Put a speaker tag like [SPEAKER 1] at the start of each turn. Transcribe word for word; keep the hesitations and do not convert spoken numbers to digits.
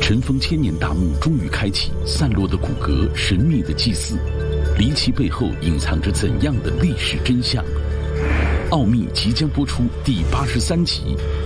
[SPEAKER 1] 尘封千年大墓终于开启，散落的骨骼，神秘的祭祀，离奇背后隐藏着怎样的历史真相？奥秘即将播出第八十三集，